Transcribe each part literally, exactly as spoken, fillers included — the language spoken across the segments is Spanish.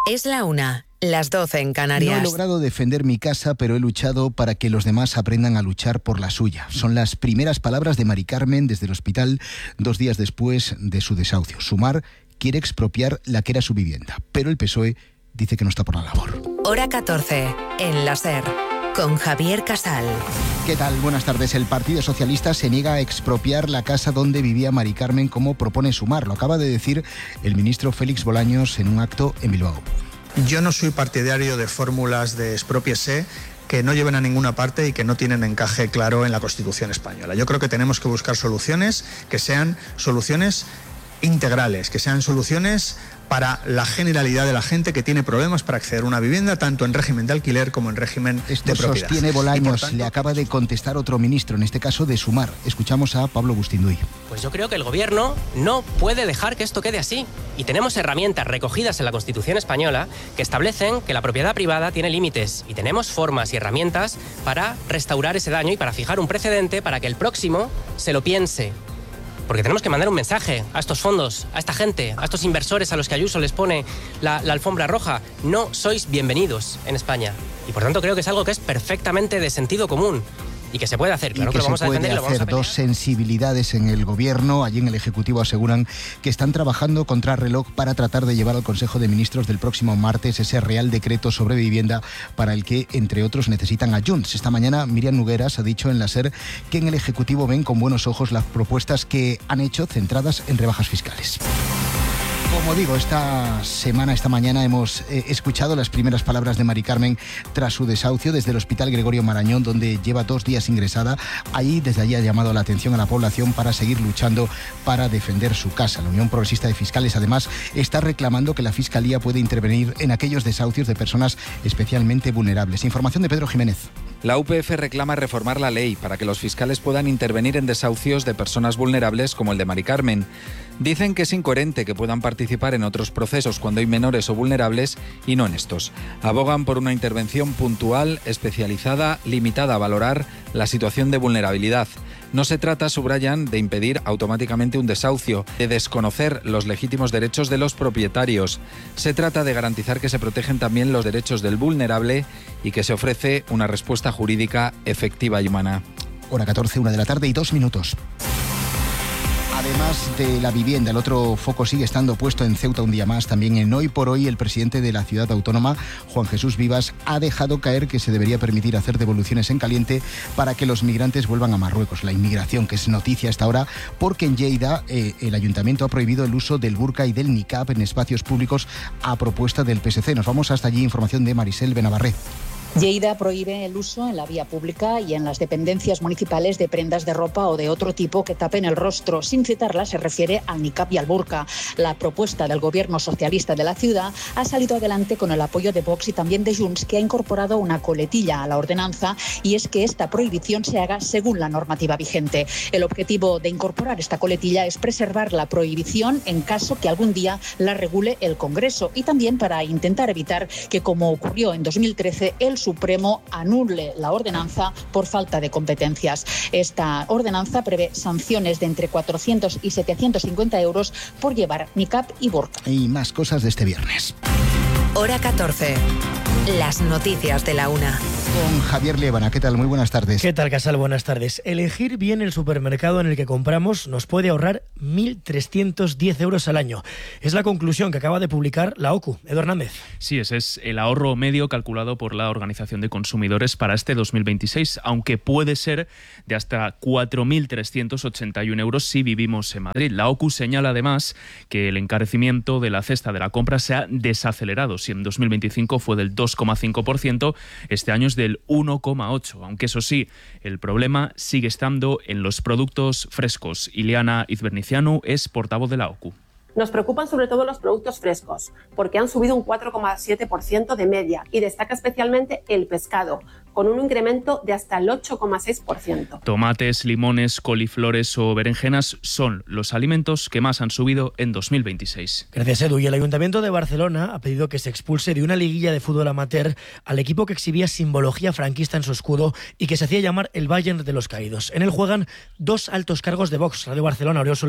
Es la una, las doce en Canarias. No he logrado defender mi casa, pero he luchado para que los demás aprendan a luchar por la suya. Son las primeras palabras de Mari Carmen desde el hospital dos días después de su desahucio. Sumar quiere expropiar la que era su vivienda, pero el P S O E dice que no está por la labor. Hora catorce, en la SER, con Javier Casal. ¿Qué tal? Buenas tardes. El Partido Socialista se niega a expropiar la casa donde vivía Mari Carmen, como propone Sumar. Lo acaba de decir el ministro Félix Bolaños en un acto en Bilbao. Yo no soy partidario de fórmulas de expropiese que no lleven a ninguna parte y que no tienen encaje claro en la Constitución española. Yo creo que tenemos que buscar soluciones que sean soluciones integrales, que sean soluciones para la generalidad de la gente que tiene problemas para acceder a una vivienda, tanto en régimen de alquiler como en régimen Esto de propiedad. Sostiene Bolaños, tanto, le acaba de contestar otro ministro, en este caso de Sumar. Escuchamos a Pablo Bustinduy. Pues yo creo que el gobierno no puede dejar que esto quede así. Y tenemos herramientas recogidas en la Constitución española que establecen que la propiedad privada tiene límites. Y tenemos formas y herramientas para restaurar ese daño y para fijar un precedente para que el próximo se lo piense. Porque tenemos que mandar un mensaje a estos fondos, a esta gente, a estos inversores a los que Ayuso les pone la, la alfombra roja. No sois bienvenidos en España. Y por tanto creo que es algo que es perfectamente de sentido común. Y que se puede hacer, claro y que, que lo vamos se a puede defender y lo vamos a hacer. pelear. Dos sensibilidades en el gobierno. Allí en el Ejecutivo aseguran que están trabajando contra reloj para tratar de llevar al Consejo de Ministros del próximo martes ese Real Decreto sobre vivienda para el que, entre otros, necesitan a Junts. Esta mañana Miriam Nogueras ha dicho en la SER que en el Ejecutivo ven con buenos ojos las propuestas que han hecho centradas en rebajas fiscales. Como digo, esta semana, esta mañana hemos eh, escuchado las primeras palabras de Mari Carmen tras su desahucio desde el Hospital Gregorio Marañón, donde lleva dos días ingresada. Ahí, desde allí ha llamado la atención a la población para seguir luchando para defender su casa. La Unión Progresista de Fiscales, además, está reclamando que la Fiscalía puede intervenir en aquellos desahucios de personas especialmente vulnerables. Información de Pedro Jiménez. La U P F reclama reformar la ley para que los fiscales puedan intervenir en desahucios de personas vulnerables como el de Mari Carmen. Dicen que es incoherente que puedan participar en otros procesos cuando hay menores o vulnerables y no en estos. Abogan por una intervención puntual, especializada, limitada a valorar la situación de vulnerabilidad. No se trata, subrayan, de impedir automáticamente un desahucio, de desconocer los legítimos derechos de los propietarios. Se trata de garantizar que se protegen también los derechos del vulnerable y que se ofrece una respuesta jurídica efectiva y humana. Hora catorce, una de la tarde y dos minutos. Además de la vivienda, el otro foco sigue estando puesto en Ceuta un día más. También en Hoy por Hoy, el presidente de la ciudad autónoma, Juan Jesús Vivas, ha dejado caer que se debería permitir hacer devoluciones en caliente para que los migrantes vuelvan a Marruecos. La inmigración, que es noticia hasta ahora, porque en Lleida eh, el ayuntamiento ha prohibido el uso del burka y del niqab en espacios públicos a propuesta del P S C. Nos vamos hasta allí, información de Marisel Benavarré. Lleida prohíbe el uso en la vía pública y en las dependencias municipales de prendas de ropa o de otro tipo que tapen el rostro. Sin citarla, se refiere al niqab y al burka. La propuesta del gobierno socialista de la ciudad ha salido adelante con el apoyo de Vox y también de Junts, que ha incorporado una coletilla a la ordenanza, y es que esta prohibición se haga según la normativa vigente. El objetivo de incorporar esta coletilla es preservar la prohibición en caso que algún día la regule el Congreso, y también para intentar evitar que, como ocurrió en dos mil trece, el Supremo anule la ordenanza por falta de competencias. Esta ordenanza prevé sanciones de entre cuatrocientos y setecientos cincuenta euros por llevar niqab y burka. Y más cosas de este viernes. Hora catorce. Las noticias de la una. Con Javier Liébana. ¿Qué tal? Muy buenas tardes. ¿Qué tal, Casal? Buenas tardes. Elegir bien el supermercado en el que compramos nos puede ahorrar mil trescientos diez euros al año. Es la conclusión que acaba de publicar la OCU. Edu Hernández. Sí, ese es el ahorro medio calculado por la Organización de Consumidores para este dos mil veintiséis, aunque puede ser de hasta cuatro mil trescientos ochenta y uno euros si vivimos en Madrid. La OCU señala además que el encarecimiento de la cesta de la compra se ha desacelerado. Si en dos mil veinticinco fue del dos coma cinco por ciento, este año es del uno coma ocho por ciento, aunque eso sí, el problema sigue estando en los productos frescos. Ileana Izbernicianu es portavoz de la OCU. Nos preocupan sobre todo los productos frescos, porque han subido un cuatro coma siete por ciento de media, y destaca especialmente el pescado, con un incremento de hasta el ocho coma seis por ciento. Tomates, limones, coliflores o berenjenas son los alimentos que más han subido en dos mil veintiséis. Gracias, Edu. Y el Ayuntamiento de Barcelona ha pedido que se expulse de una liguilla de fútbol amateur al equipo que exhibía simbología franquista en su escudo y que se hacía llamar el Bayern de los Caídos. En él juegan dos altos cargos de Vox. Radio Barcelona, Oriol Soler.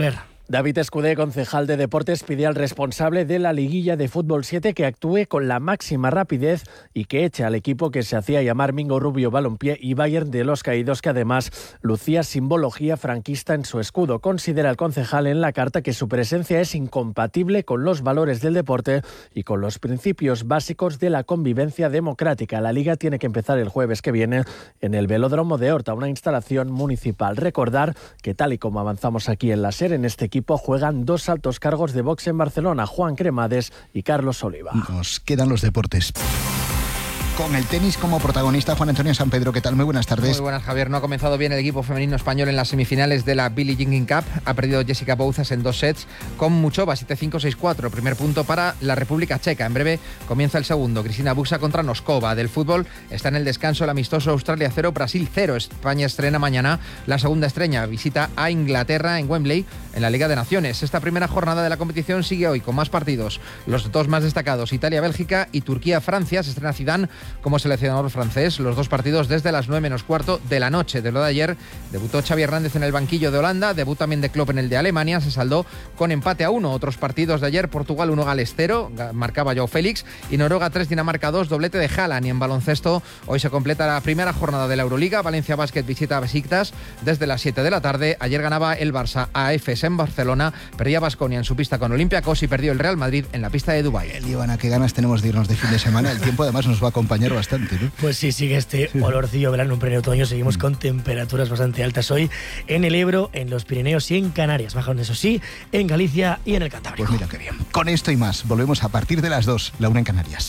David Escudé, concejal de Deportes, pide al responsable de la liguilla de Fútbol siete que actúe con la máxima rapidez y que eche al equipo que se hacía llamar Mingo Rubio Balompié y Bayern de los Caídos, que además lucía simbología franquista en su escudo. Considera el concejal en la carta que su presencia es incompatible con los valores del deporte y con los principios básicos de la convivencia democrática. La liga tiene que empezar el jueves que viene en el Velódromo de Horta, una instalación municipal. Recordar que, tal y como avanzamos aquí en la SER, en este equipo juegan dos altos cargos de box en Barcelona, Juan Cremades y Carlos Oliva. Nos quedan los deportes. Con el tenis como protagonista, Juan Antonio Sampedro, ¿qué tal? Muy buenas tardes. Muy buenas, Javier. No ha comenzado bien el equipo femenino español en las semifinales de la Billie Jean King Cup. Ha perdido Jessica Bouzas en dos sets con Muchova, siete cinco seis cuatro. Primer punto para la República Checa. En breve comienza el segundo. Cristina Busa contra Noskova. Del fútbol está en el descanso el amistoso Australia cero, Brasil cero. España estrena mañana la segunda estrella. Visita a Inglaterra en Wembley en la Liga de Naciones. Esta primera jornada de la competición sigue hoy con más partidos. Los dos más destacados, Italia-Bélgica y Turquía-Francia. Se estrena Zidane como seleccionador francés. Los dos partidos desde las nueve menos cuarto de la noche. De lo de ayer, debutó Xavi Hernández en el banquillo de Holanda, debut también de Klopp en el de Alemania, se saldó con empate a uno. Otros partidos de ayer, Portugal uno, Gales cero, marcaba Joao Félix, y Noruega tres, Dinamarca dos, doblete de Haaland. Y en baloncesto, hoy se completa la primera jornada de la Euroliga. Valencia Basket visita a Besiktas desde las siete de la tarde. Ayer ganaba el Barça a Efes en Barcelona, perdía Baskonia en su pista con Olympiacos y perdió el Real Madrid en la pista de Dubái. Ivana, qué ganas tenemos de irnos de fin de semana. El tiempo además nos va a acompañar bastante, ¿no? Pues sí, sigue este olorcillo verano, un pleno otoño. Seguimos con temperaturas bastante altas hoy en el Ebro, en los Pirineos y en Canarias. Bajan, eso sí, en Galicia y en el Cantábrico. Pues mira qué bien. Con esto y más, volvemos a partir de las dos, la una en Canarias.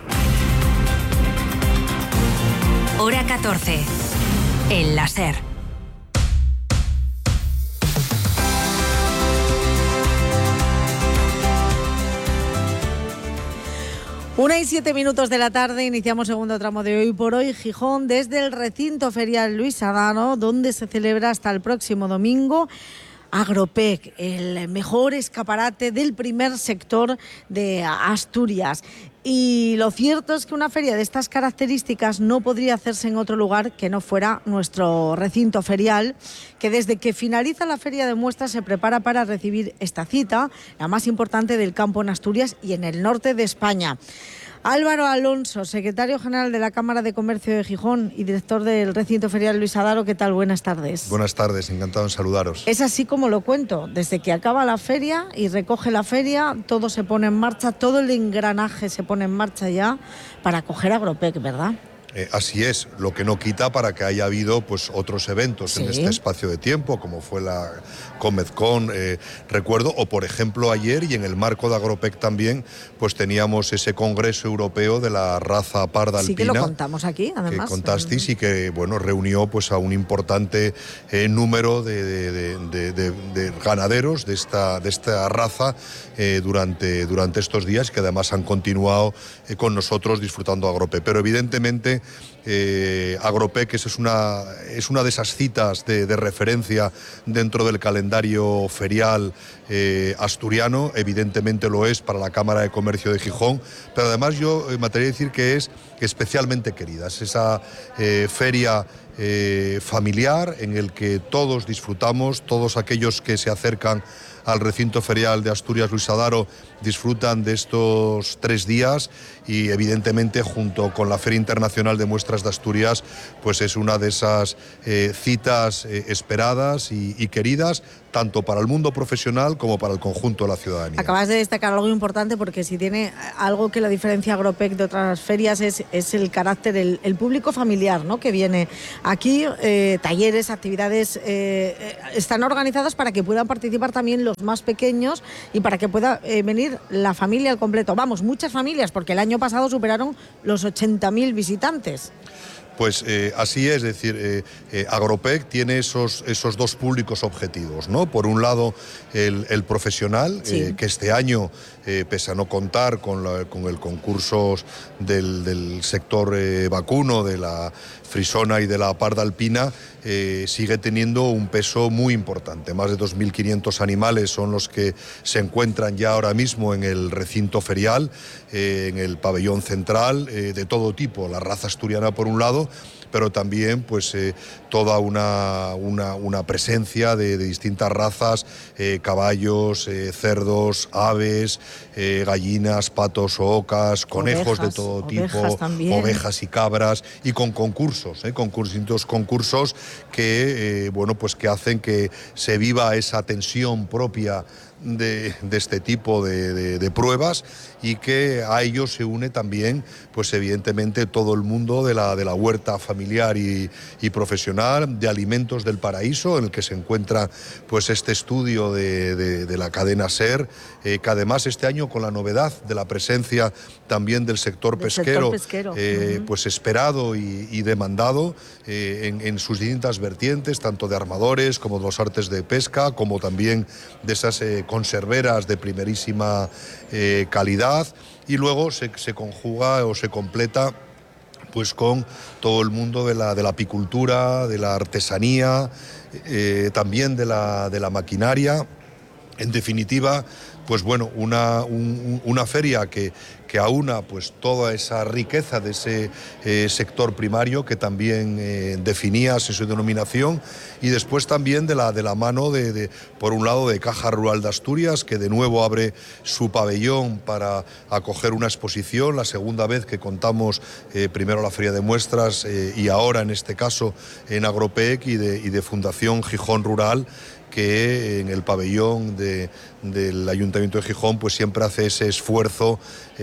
Hora catorce. En la SER. Una y siete minutos de la tarde, iniciamos segundo tramo de Hoy por Hoy Gijón desde el recinto ferial Luis Adaro, donde se celebra hasta el próximo domingo Agropec, el mejor escaparate del primer sector de Asturias. Y lo cierto es que una feria de estas características no podría hacerse en otro lugar que no fuera nuestro recinto ferial, que desde que finaliza la feria de muestras se prepara para recibir esta cita, la más importante del campo en Asturias y en el norte de España. Álvaro Alonso, secretario general de la Cámara de Comercio de Gijón y director del recinto ferial Luis Adaro, ¿qué tal? Buenas tardes. Buenas tardes, encantado en saludaros. Es así como lo cuento, desde que acaba la feria y recoge la feria, todo se pone en marcha, todo el engranaje se pone en marcha ya para acoger Agropec, ¿verdad? Eh, así es, lo que no quita para que haya habido pues otros eventos sí. en este espacio de tiempo, como fue la Comedcon, eh, recuerdo, o por ejemplo ayer, y en el marco de Agropec también, pues teníamos ese congreso europeo de la raza parda alpina. Sí que lo contamos aquí, además. Que contasteis y que, bueno, reunió pues a un importante eh, número de, de, de, de, de ganaderos de esta, de esta raza eh, durante, durante estos días, que además han continuado eh, con nosotros disfrutando Agropec. Pero evidentemente Eh, Agropec es una, es una de esas citas de, de referencia dentro del calendario ferial eh, asturiano, evidentemente lo es para la Cámara de Comercio de Gijón, pero además yo me atrevería a decir que es especialmente querida, es esa eh, feria eh, familiar en el que todos disfrutamos, todos aquellos que se acercan al recinto ferial de Asturias Luis Adaro disfrutan de estos tres días y evidentemente junto con la Feria Internacional de Muestras de Asturias pues es una de esas eh, citas eh, esperadas y, y queridas tanto para el mundo profesional como para el conjunto de la ciudadanía. Acabas de destacar algo importante porque si tiene algo que la diferencia Agropec de otras ferias es, es el carácter, el, el público familiar, ¿no?, que viene aquí, eh, talleres, actividades eh, están organizadas para que puedan participar también los más pequeños y para que pueda eh, venir la familia al completo. Vamos, muchas familias, porque el año pasado superaron los ochenta mil visitantes. Pues eh, así es, es decir, eh, eh, Agropec tiene esos, esos dos públicos objetivos, ¿no? Por un lado, el, el profesional, sí. eh, que este año, eh, pese a no contar con, la, con el concurso del, del sector eh, vacuno, de la frisona y de la parda alpina, eh, sigue teniendo un peso muy importante. Más de dos mil quinientos animales son los que se encuentran ya ahora mismo en el recinto ferial, eh, en el pabellón central, eh, de todo tipo, la raza asturiana por un lado, pero también pues eh, toda una, una, una presencia de, de distintas razas, eh, caballos, eh, cerdos, aves, eh, gallinas, patos o ocas, conejos ovejas, de todo ovejas tipo, también. ovejas y cabras, y con concursos, eh, con distintos concursos que, eh, bueno, pues que hacen que se viva esa tensión propia De, de este tipo de, de, de pruebas, y que a ello se une también, pues evidentemente, todo el mundo de la, de la huerta familiar y, y profesional, de Alimentos del Paraíso, en el que se encuentra pues este estudio de, de, de la cadena SER, eh, que además este año, con la novedad de la presencia también del sector del pesquero, sector pesquero. Eh, Uh-huh. pues esperado y, y demandado eh, en, en sus distintas vertientes, tanto de armadores como de los artes de pesca, como también de esas eh, conserveras de primerísima eh, calidad, y luego se, se conjuga o se completa pues con todo el mundo de la, de la apicultura, de la artesanía, eh, también de la, de la maquinaria. En definitiva, pues bueno, una, un, una feria que, que aúna pues toda esa riqueza de ese eh, sector primario que también eh, definía su denominación, y después también de la, de la mano de, de, por un lado, de Caja Rural de Asturias, que de nuevo abre su pabellón para acoger una exposición, la segunda vez que contamos, eh, primero la Feria de Muestras eh, y ahora en este caso en Agropec, y de, y de Fundación Gijón Rural, que en el pabellón de, del Ayuntamiento de Gijón pues siempre hace ese esfuerzo,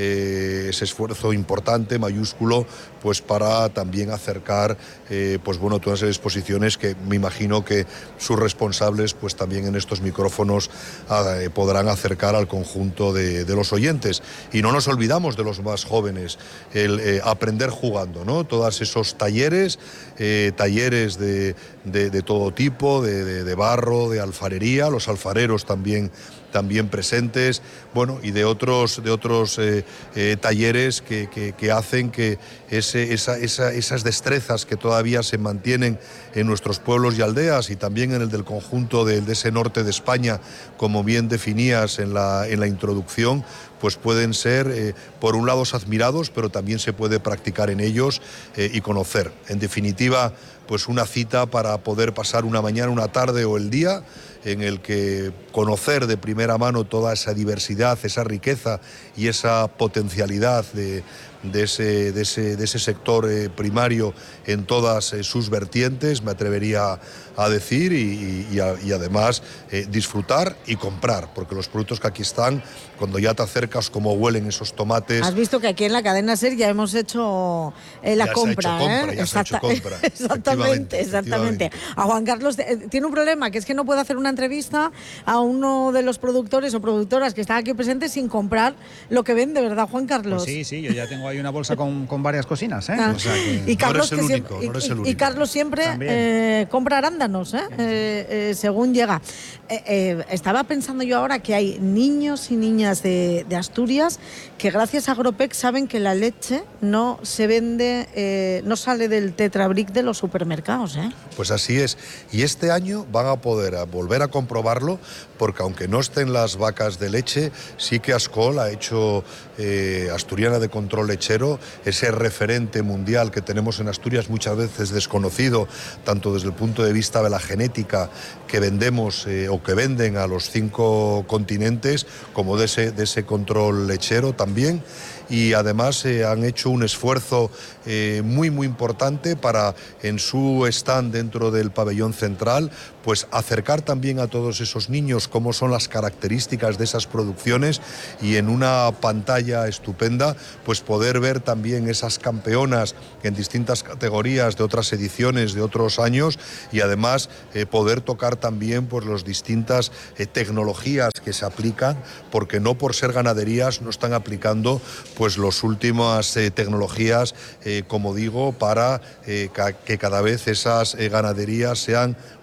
eh, ese esfuerzo importante, mayúsculo, pues para también acercar eh, pues bueno, todas esas exposiciones que me imagino que sus responsables pues también en estos micrófonos eh, podrán acercar al conjunto de, de los oyentes. Y no nos olvidamos de los más jóvenes, el eh, aprender jugando, ¿no? Todos esos talleres, eh, talleres de, de, de todo tipo, de, de, de barro, de alfarería, los alfareros también también presentes, bueno, y de otros de otros eh, eh, talleres que, que, que hacen que ese, esa, esa, esas destrezas que todavía se mantienen en nuestros pueblos y aldeas, y también en el del conjunto de, de ese norte de España, como bien definías en la, en la introducción, pues pueden ser, eh, por un lado, admirados, pero también se puede practicar en ellos eh, y conocer. En definitiva, pues una cita para poder pasar una mañana, una tarde o el día, en el que conocer de primera mano toda esa diversidad, esa riqueza y esa potencialidad de, de, ese, de, ese, de ese sector eh, primario en todas eh, sus vertientes, me atrevería a decir, y, y, y además eh, disfrutar y comprar, porque los productos que aquí están, cuando ya te acercas, como huelen esos tomates. Has visto que aquí en la cadena SER ya hemos hecho eh, la ya compra, se ha hecho compra, ¿eh? ya se ha hecho compra. Exactamente, exactamente. A Juan Carlos eh, tiene un problema, que es que no puede hacer una entrevista a uno de los productores o productoras que están aquí presentes sin comprar lo que vende, ¿verdad, Juan Carlos? Pues sí, sí, yo ya tengo ahí una bolsa con, con varias cocinas, ¿eh? Ah. O sea que... Y Carlos, no eres el que único, siempre, no eres y, el y- único. y Carlos siempre eh, compra arándanos, ¿eh? Eh, eh, según llega. Eh, eh, estaba pensando yo ahora que hay niños y niñas de, de Asturias que gracias a Agropec saben que la leche no se vende, eh, no sale del tetrabric de los supermercados, ¿eh? Pues así es. Y este año van a poder a volver a comprobarlo, porque aunque no estén las vacas de leche, sí que Ascol ha hecho, eh, Asturiana de Control Lechero, ese referente mundial que tenemos en Asturias, muchas veces desconocido, tanto desde el punto de vista de la genética que vendemos eh, o que venden a los cinco continentes, como de ese, de ese control lechero también. Y además eh, han hecho un esfuerzo eh, muy muy importante para, en su stand dentro del pabellón central, pues acercar también a todos esos niños cómo son las características de esas producciones, y en una pantalla estupenda pues poder ver también esas campeonas en distintas categorías de otras ediciones de otros años, y además eh, poder tocar también pues las distintas eh, tecnologías que se aplican, porque no por ser ganaderías no están aplicando pues las últimas eh, tecnologías, eh, como digo, para eh, ca que cada vez esas eh, ganaderías sean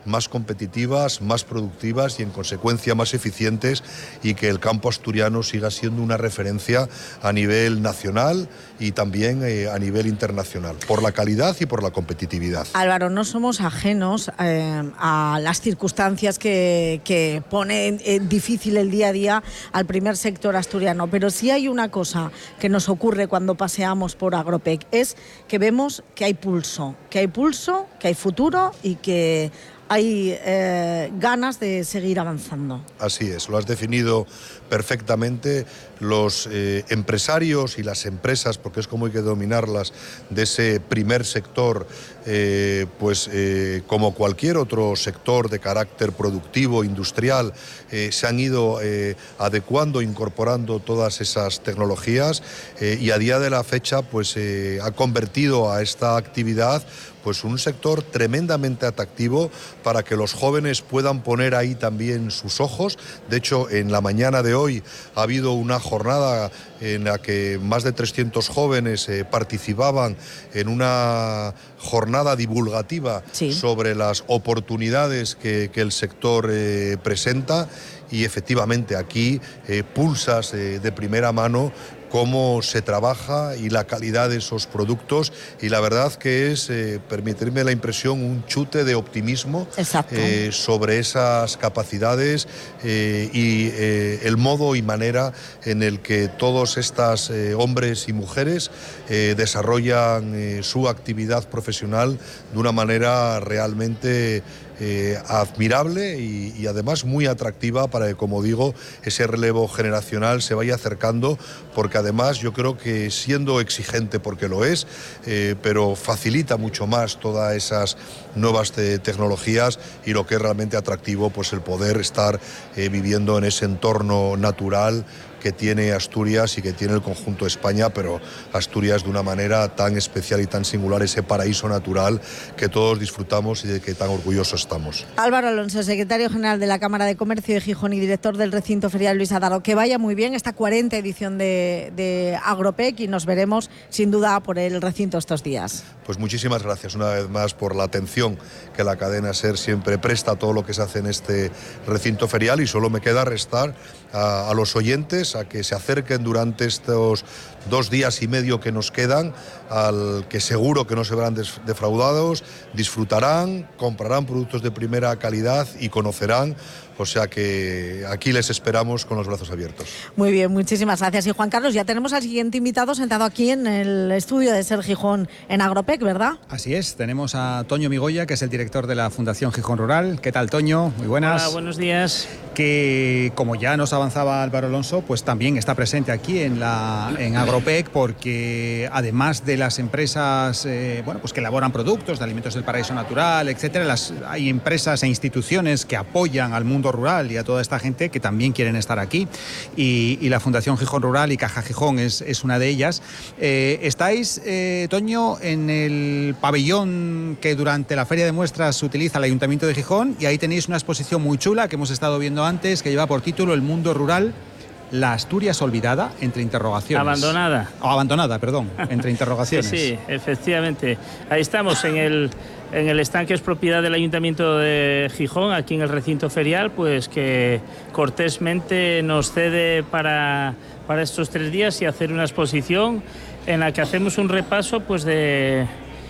más competitivas, más productivas y en consecuencia más eficientes, y que el campo asturiano siga siendo una referencia a nivel nacional y también eh, a nivel internacional, por la calidad y por la competitividad. Álvaro, no somos ajenos eh, a las circunstancias que, que ponen eh, difícil el día a día al primer sector asturiano, pero sí hay una cosa que nos ocurre cuando paseamos por Agropec, es que vemos que hay pulso, que hay pulso, que hay futuro y que hay eh, ganas de seguir avanzando. Así es, lo has definido perfectamente. Los eh, empresarios y las empresas, porque es como hay que dominarlas, de ese primer sector, eh, pues eh, como cualquier otro sector de carácter productivo, industrial, eh, se han ido eh, adecuando, incorporando todas esas tecnologías eh, y a día de la fecha pues eh, ha convertido a esta actividad pues un sector tremendamente atractivo para que los jóvenes puedan poner ahí también sus ojos. De hecho, en la mañana de hoy ha habido una jornada en la que más de trescientos jóvenes eh, participaban en una jornada divulgativa sí. sobre las oportunidades que, que el sector eh, presenta, y efectivamente aquí eh, pulsas eh, de primera mano cómo se trabaja y la calidad de esos productos, y la verdad que es, eh, permitirme la impresión, un chute de optimismo eh, sobre esas capacidades eh, y eh, el modo y manera en el que todos estos eh, hombres y mujeres eh, desarrollan eh, su actividad profesional de una manera realmente Eh, admirable y, y además muy atractiva para que, como digo, ese relevo generacional se vaya acercando, porque además yo creo que, siendo exigente porque lo es, eh, pero facilita mucho más todas esas nuevas te tecnologías, y lo que es realmente atractivo, pues el poder estar eh, viviendo en ese entorno natural que tiene Asturias y que tiene el conjunto de España, pero Asturias de una manera tan especial y tan singular, ese paraíso natural que todos disfrutamos y de que tan orgullosos estamos. Álvaro Alonso, secretario general de la Cámara de Comercio de Gijón y director del recinto ferial Luis Adaro. Que vaya muy bien esta cuarenta edición de, de Agropec, y nos veremos sin duda por el recinto estos días. Pues muchísimas gracias una vez más por la atención que la cadena SER siempre presta a todo lo que se hace en este recinto ferial, y solo me queda restar a, a los oyentes a que se acerquen durante estos dos días y medio que nos quedan, al que seguro que no se verán defraudados, disfrutarán, comprarán productos de primera calidad y conocerán. O sea que aquí les esperamos con los brazos abiertos. Muy bien, muchísimas gracias. Y Juan Carlos, ya tenemos al siguiente invitado sentado aquí en el estudio de SER Gijón en Agropec, ¿verdad? Así es, tenemos a Toño Migoya, que es el director de la Fundación Gijón Rural. ¿Qué tal, Toño? Muy buenas. Hola, buenos días. Que, como ya nos avanzaba Álvaro Alonso, pues también está presente aquí en, la, en Agropec, porque además de las empresas eh, bueno, pues que elaboran productos de alimentos del paraíso natural, etcétera, las, hay empresas e instituciones que apoyan al mundo rural y a toda esta gente que también quieren estar aquí, y, y la Fundación Gijón Rural y Caja Gijón es, es una de ellas. Eh, estáis, eh, Toño, en el pabellón que durante la Feria de Muestras utiliza el Ayuntamiento de Gijón, y ahí tenéis una exposición muy chula que hemos estado viendo antes, que lleva por título El mundo rural, la Asturias olvidada, entre interrogaciones. Abandonada. Oh, abandonada, perdón, entre interrogaciones. Sí, sí, efectivamente. Ahí estamos en el... En el stand, que es propiedad del Ayuntamiento de Gijón, aquí en el recinto ferial, pues que cortésmente nos cede para, para estos tres días y hacer una exposición en la que hacemos un repaso pues de...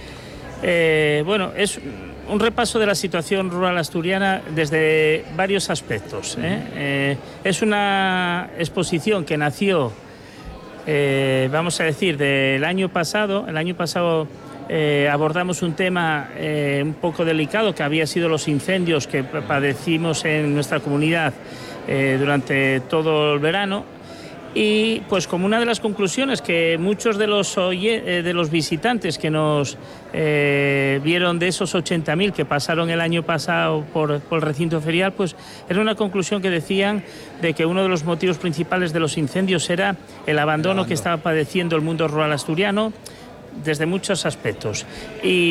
Eh, bueno, es un repaso de la situación rural asturiana desde varios aspectos, ¿eh? Eh, es una exposición que nació, eh, vamos a decir, del año pasado. El año pasado... Eh, abordamos un tema eh, un poco delicado, que había sido los incendios que padecimos en nuestra comunidad eh, durante todo el verano, y pues como una de las conclusiones que muchos de los, oye, eh, de los visitantes que nos eh, vieron, de esos ochenta mil que pasaron el año pasado por, por el recinto ferial, pues era una conclusión que decían de que uno de los motivos principales de los incendios era el abandono que estaba padeciendo el mundo rural asturiano, desde muchos aspectos. Y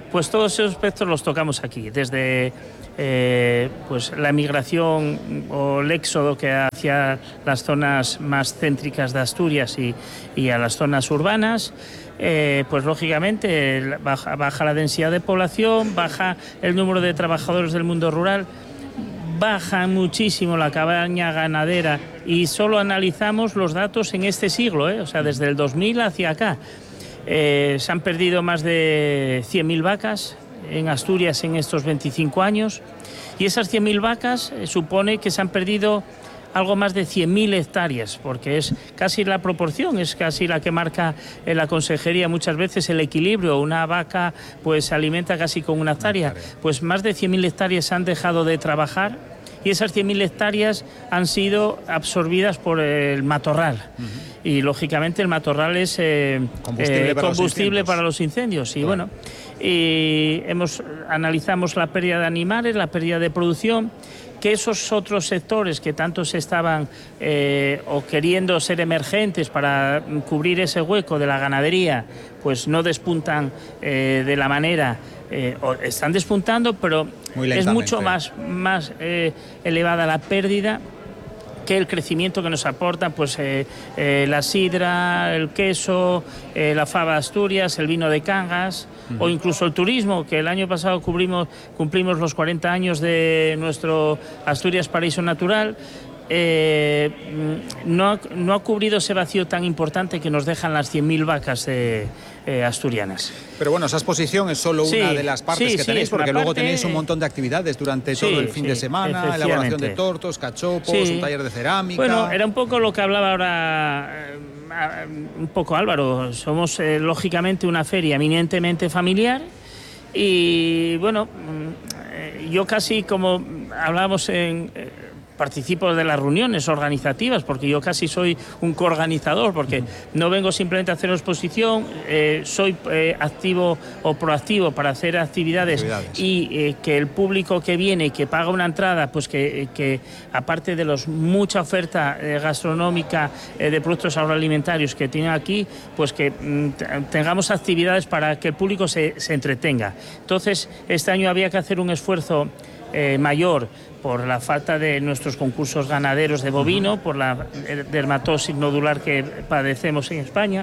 pues todos esos aspectos los tocamos aquí, desde eh, pues la migración o el éxodo que hacia las zonas más céntricas de Asturias y, y a las zonas urbanas. Eh, pues lógicamente baja, baja la densidad de población, baja el número de trabajadores del mundo rural, baja muchísimo la cabaña ganadera, y solo analizamos los datos en este siglo, ¿eh? O sea, desde el dos mil hacia acá. Eh, se han perdido más de cien mil vacas en Asturias en estos veinticinco años, y esas cien mil vacas eh, supone que se han perdido algo más de cien mil hectáreas, porque es casi la proporción, es casi la que marca en la consejería muchas veces el equilibrio. Una vaca pues se alimenta casi con una hectárea, pues más de cien mil hectáreas han dejado de trabajar, y esas cien mil hectáreas han sido absorbidas por el matorral. Uh-huh. Y lógicamente el matorral es eh, combustible, eh, para, combustible los para los incendios. Y claro. Bueno, y hemos, analizamos la pérdida de animales, la pérdida de producción, que esos otros sectores que tanto se estaban eh, o queriendo ser emergentes para cubrir ese hueco de la ganadería, pues no despuntan eh, de la manera, eh, o están despuntando, pero es mucho más, más eh, elevada la pérdida que el crecimiento que nos aportan pues eh, eh, la sidra, el queso, eh, la fava de Asturias, el vino de Cangas, uh-huh. o incluso el turismo, que el año pasado cubrimos, cumplimos los cuarenta años de nuestro Asturias Paraíso Natural. Eh, no, ha, no ha cubrido ese vacío tan importante que nos dejan las cien mil vacas eh, eh, asturianas. Pero bueno, esa exposición es solo sí, una de las partes sí, que sí, tenéis, porque luego parte... tenéis un montón de actividades durante sí, todo el fin sí, de semana, elaboración de tortos, cachopos, sí. un taller de cerámica... Bueno, era un poco lo que hablaba ahora eh, un poco Álvaro. Somos eh, lógicamente una feria eminentemente familiar, y bueno, eh, yo casi como hablábamos en... Eh, participo de las reuniones organizativas, porque yo casi soy un coorganizador, porque no vengo simplemente a hacer exposición, eh, soy eh, activo o proactivo para hacer actividades, actividades. y eh, que el público que viene y que paga una entrada, pues que, que aparte de los mucha oferta eh, gastronómica eh, de productos agroalimentarios que tienen aquí, pues que mm, tengamos actividades para que el público se, se entretenga. Entonces, este año había que hacer un esfuerzo eh, mayor por la falta de nuestros concursos ganaderos de bovino, por la dermatosis nodular que padecemos en España.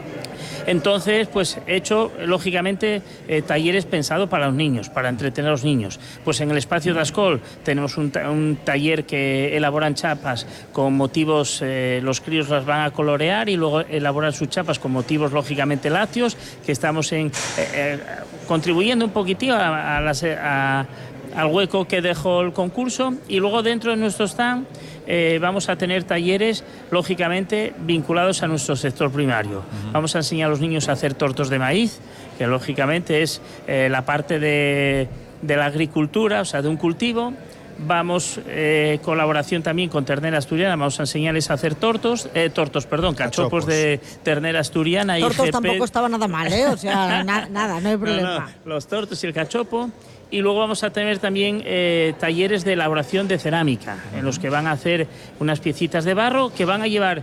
Entonces, pues he hecho, lógicamente, eh, talleres pensados para los niños, para entretener a los niños. Pues en el espacio de Ascol tenemos un, ta un taller que elaboran chapas con motivos, eh, los críos las van a colorear y luego elaboran sus chapas con motivos, lógicamente, lácteos, que estamos en, eh, eh, contribuyendo un poquitín a, a las... A, al hueco que dejó el concurso. Y luego dentro de nuestro stand eh, vamos a tener talleres lógicamente vinculados a nuestro sector primario. Uh-huh. Vamos a enseñar a los niños a hacer tortos de maíz, que lógicamente es eh, la parte de, de la agricultura, o sea, de un cultivo. Vamos, eh, colaboración también con ternera asturiana, vamos a enseñarles a hacer tortos, eh, tortos, perdón, cachopos, cachopos de ternera asturiana. Tortos I G P. Tampoco estaba nada mal, ¿eh? O sea, na nada, no hay problema. No, no, los tortos y el cachopo. Y luego vamos a tener también eh, talleres de elaboración de cerámica, en los que van a hacer unas piecitas de barro que van a llevar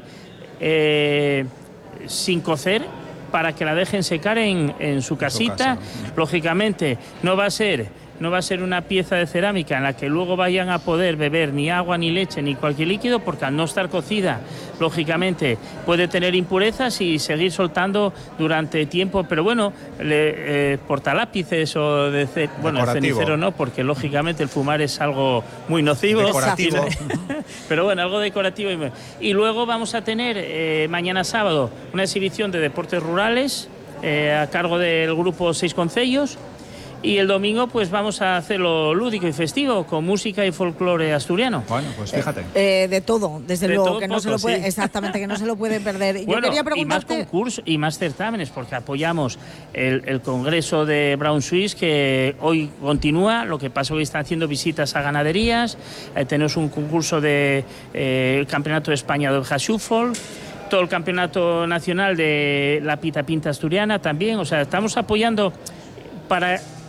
eh, sin cocer para que la dejen secar en, en su casita. Lógicamente, no va a ser... No va a ser una pieza de cerámica en la que luego vayan a poder beber ni agua, ni leche, ni cualquier líquido, porque al no estar cocida, lógicamente puede tener impurezas y seguir soltando durante tiempo. Pero bueno, le, eh, portalápices o de ce bueno, el cenicero no, porque lógicamente el fumar es algo muy nocivo. Decorativo. Pero bueno, algo decorativo. Y luego vamos a tener eh, mañana sábado una exhibición de deportes rurales eh, a cargo del grupo Seis Concellos. Y el domingo pues vamos a hacerlo lúdico y festivo, con música y folclore asturiano. Bueno, pues fíjate. Eh, eh, de todo, desde de luego, todo que poco, no se lo puede, sí. exactamente, que no se lo puede perder. Yo bueno, quería preguntarte... y más concursos y más certámenes, porque apoyamos el, el Congreso de Brown Swiss, que hoy continúa. Lo que pasa es que están haciendo visitas a ganaderías. Eh, tenemos un concurso del de, eh, Campeonato de España de Oveja Shuffle, todo el Campeonato Nacional de la Pita Pinta Asturiana también. O sea, estamos apoyando para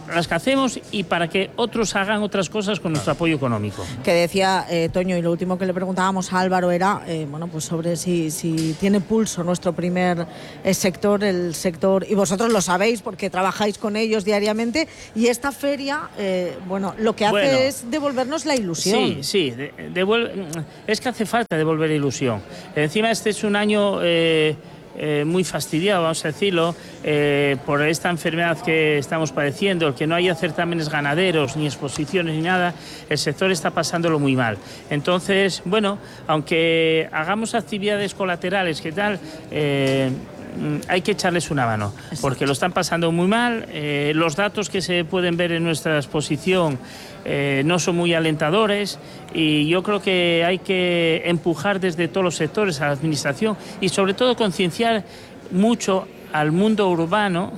las que hacemos y para que otros hagan otras cosas con nuestro apoyo económico. Que decía eh, Toño, y lo último que le preguntábamos a Álvaro era eh, bueno, pues sobre si, si tiene pulso nuestro primer eh, sector, el sector, y vosotros lo sabéis porque trabajáis con ellos diariamente, y esta feria, eh, bueno, lo que hace bueno, es devolvernos la ilusión. Sí, sí, de, devuelve, es que hace falta devolver ilusión. Encima este es un año eh, eh, muy fastidiado, vamos a decirlo, eh, por esta enfermedad que estamos padeciendo, el que no haya certámenes ganaderos, ni exposiciones, ni nada, el sector está pasándolo muy mal. Entonces, bueno, aunque hagamos actividades colaterales, ¿qué tal?, eh, hay que echarles una mano, porque lo están pasando muy mal. Eh, los datos que se pueden ver en nuestra exposición eh, no son muy alentadores, y yo creo que hay que empujar desde todos los sectores a la administración y sobre todo concienciar mucho al mundo urbano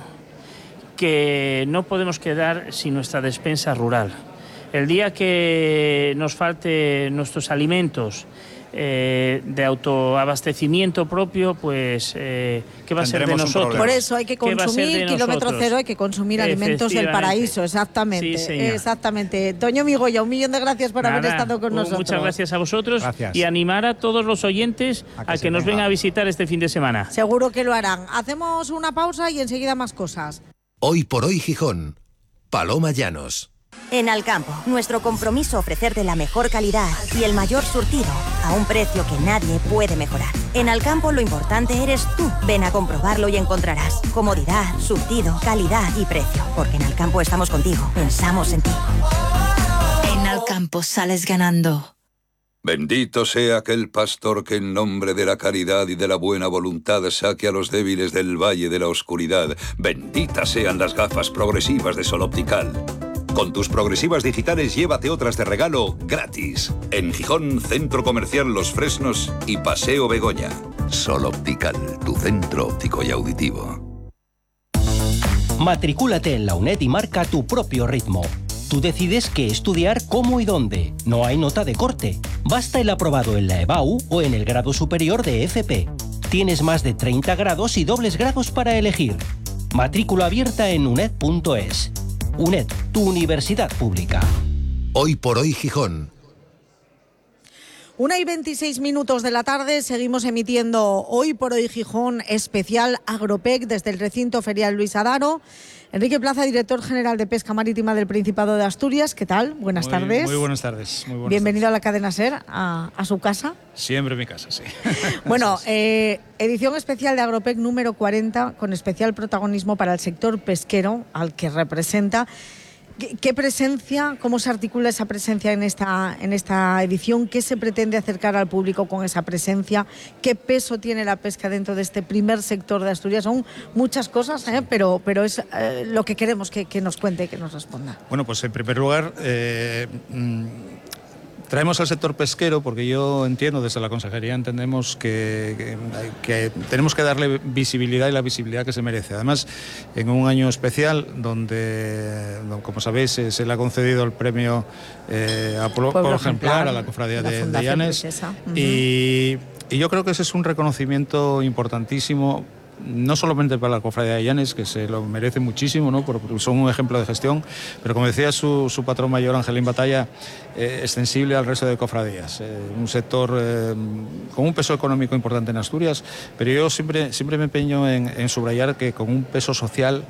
que no podemos quedar sin nuestra despensa rural. El día que nos falte nuestros alimentos Eh, de autoabastecimiento propio, pues eh, ¿qué va a ser de nosotros? Por eso hay que consumir kilómetro cero, hay que consumir alimentos del paraíso, exactamente. Sí, exactamente. Toño Migoya, un millón de gracias por Nada, haber estado con nosotros. Muchas gracias a vosotros gracias. Y animar a todos los oyentes a que, a que nos vengan a visitar este fin de semana. Seguro que lo harán. Hacemos una pausa y enseguida más cosas. Hoy por hoy Gijón, Paloma Llanos. En Alcampo, nuestro compromiso ofrecerte la mejor calidad y el mayor surtido a un precio que nadie puede mejorar. En Alcampo lo importante eres tú. Ven a comprobarlo y encontrarás comodidad, surtido, calidad y precio. Porque en Alcampo estamos contigo, pensamos en ti. En Alcampo sales ganando. Bendito sea aquel pastor que en nombre de la caridad y de la buena voluntad saque a los débiles del valle de la oscuridad. Benditas sean las gafas progresivas de Sol Optical. Con tus progresivas digitales llévate otras de regalo gratis. En Gijón, Centro Comercial Los Fresnos y Paseo Begoña. Sol Optical, tu centro óptico y auditivo. Matricúlate en la UNED y marca tu propio ritmo. Tú decides qué estudiar, cómo y dónde. No hay nota de corte. Basta el aprobado en la EBAU o en el grado superior de F P. Tienes más de treinta grados y dobles grados para elegir. Matrícula abierta en uned punto es. UNED, tu universidad pública. Hoy por hoy Gijón. Una y veintiséis minutos de la tarde, seguimos emitiendo Hoy por hoy Gijón especial Agropec desde el recinto ferial Luis Adaro. Enrique Plaza, director general de Pesca Marítima del Principado de Asturias, ¿qué tal? Buenas muy, tardes. Muy buenas tardes. Muy buenas Bienvenido tardes. a la cadena SER, a, a su casa. Siempre mi casa, sí. Bueno, eh, edición especial de Agropec número cuarenta, con especial protagonismo para el sector pesquero, al que representa. ¿Qué, qué presencia, cómo se articula esa presencia en esta, en esta edición? ¿Qué se pretende acercar al público con esa presencia? ¿Qué peso tiene la pesca dentro de este primer sector de Asturias? Son muchas cosas, ¿eh? pero, pero es eh, lo que queremos que, que nos cuente, que nos responda. Bueno, pues en primer lugar, eh, mmm, traemos al sector pesquero porque yo entiendo, desde la Consejería entendemos que, que, que tenemos que darle visibilidad y la visibilidad que se merece. Además, en un año especial donde, como sabéis, se, se le ha concedido el premio eh, a Pueblo, Pueblo Ejemplar, ejemplar a la Cofradía la de, de Llanes. Uh-huh. y, y yo creo que ese es un reconocimiento importantísimo, no solamente para la Cofradía de Llanes, que se lo merece muchísimo, ¿no? Porque son un ejemplo de gestión, pero como decía su, su patrón mayor, Angelín Batalla, eh, extensible al resto de cofradías. Eh, un sector eh, con un peso económico importante en Asturias, pero yo siempre, siempre me empeño en, en subrayar que con un peso social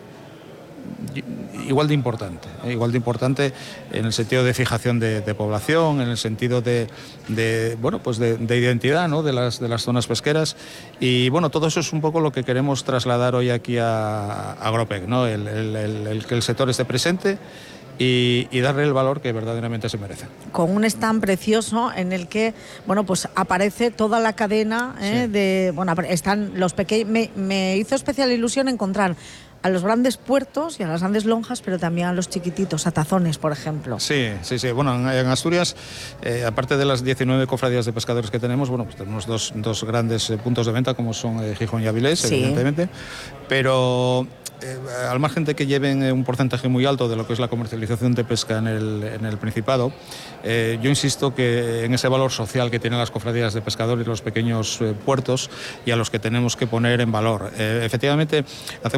igual de importante, ¿eh? igual de importante en el sentido de fijación de, de población, en el sentido de, de bueno, pues de, de identidad, ¿no? de, las, de las zonas pesqueras, y bueno, todo eso es un poco lo que queremos trasladar hoy aquí a, a Agropec, ¿no? el, el, el, el que el sector esté presente y, y darle el valor que verdaderamente se merece. Con un stand precioso en el que, bueno, pues aparece toda la cadena, ¿eh? sí. de, bueno, están los pequeños, me, me hizo especial ilusión encontrar a los grandes puertos y a las grandes lonjas, pero también a los chiquititos, a tazones, por ejemplo. Sí, sí, sí. Bueno, en, en Asturias, eh, aparte de las diecinueve cofradías de pescadores que tenemos, bueno, pues tenemos dos, dos grandes eh, puntos de venta, como son eh, Gijón y Avilés, sí. evidentemente, pero Eh, al margen de que lleven un porcentaje muy alto de lo que es la comercialización de pesca en el, en el Principado, eh, yo insisto que en ese valor social que tienen las cofradías de pescadores y los pequeños eh, puertos, y a los que tenemos que poner en valor. Eh, efectivamente, hacemos una presentación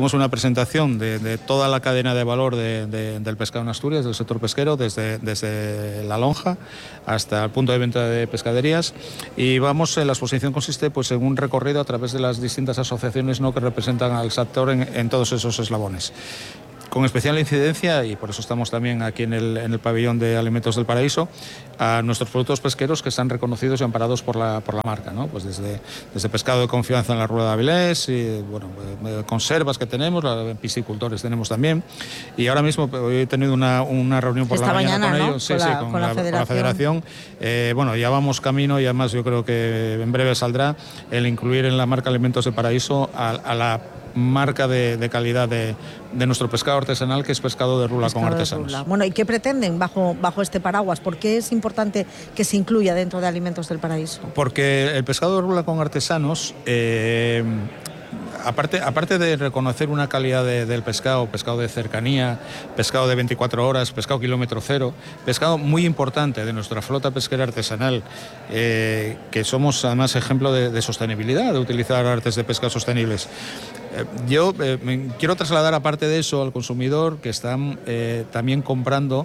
representación de, de toda la cadena de valor de, de, del pescado en Asturias, del sector pesquero, desde, desde la lonja hasta el punto de venta de pescaderías. Y vamos, la exposición consiste pues, en un recorrido a través de las distintas asociaciones, ¿no?, que representan al sector en, en todos esos eslabones. Con especial incidencia, y por eso estamos también aquí en el, en el pabellón de Alimentos del Paraíso, a nuestros productos pesqueros que están reconocidos y amparados por la, por la marca, ¿no? Pues desde, desde pescado de confianza en la Rueda de Avilés, y, bueno, eh, conservas que tenemos, la, piscicultores tenemos también, y ahora mismo hoy he tenido una, una reunión por Esta la mañana, mañana, con ¿no? ellos, sí, con, la, sí, con, con la, la, federación. con la federación. Eh, bueno, ya vamos camino, y además yo creo que en breve saldrá el incluir en la marca Alimentos del Paraíso a, a la marca de, de calidad de, de nuestro pescado artesanal, que es pescado de rula pescado con artesanos. Rula. Bueno, ¿y qué pretenden bajo, bajo este paraguas? ¿Por qué es importante que se incluya dentro de Alimentos del Paraíso? Porque el pescado de rula con artesanos, eh, aparte, aparte de reconocer una calidad de, del pescado, pescado de cercanía, pescado de veinticuatro horas, pescado kilómetro cero, pescado muy importante de nuestra flota pesquera artesanal, eh, que somos además ejemplo de, de sostenibilidad, de utilizar artes de pesca sostenibles. Eh, yo eh, me quiero trasladar, aparte de eso, al consumidor que están eh, también comprando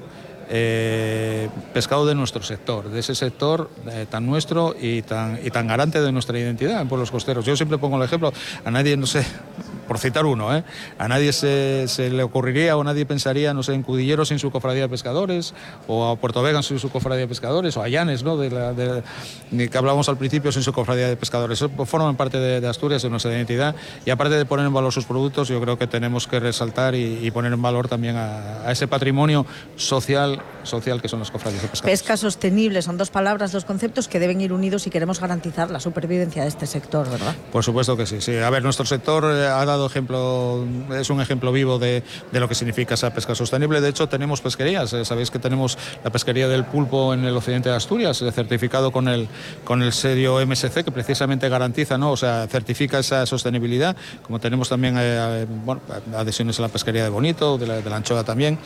Eh, pescado de nuestro sector, de ese sector eh, tan nuestro y tan, y tan garante de nuestra identidad en pueblos costeros. Yo siempre pongo el ejemplo, a nadie, no sé, por citar uno, ¿eh? a nadie se, se le ocurriría o nadie pensaría, no sé, en Cudilleros sin su cofradía de pescadores, o a Puerto Vega sin su cofradía de pescadores, o a Llanes, ¿no?, de la, de, de, que hablábamos al principio, sin su cofradía de pescadores. Eso forman parte de, de Asturias, de nuestra identidad, y aparte de poner en valor sus productos, yo creo que tenemos que resaltar y, y poner en valor también a, a ese patrimonio social social que son las cofradías de pescadores. Pesca sostenible son dos palabras, dos conceptos que deben ir unidos si queremos garantizar la supervivencia de este sector, ¿verdad? Por supuesto que sí, sí. A ver, nuestro sector ha dado ejemplo, es un ejemplo vivo de, de lo que significa esa pesca sostenible. De hecho, tenemos pesquerías, sabéis que tenemos la pesquería del pulpo en el occidente de Asturias, certificado con el, con el sello M S C, que precisamente garantiza, ¿no?, o sea, certifica esa sostenibilidad, como tenemos también eh, bueno, adhesiones a la pesquería de Bonito, de la, de la anchoa también,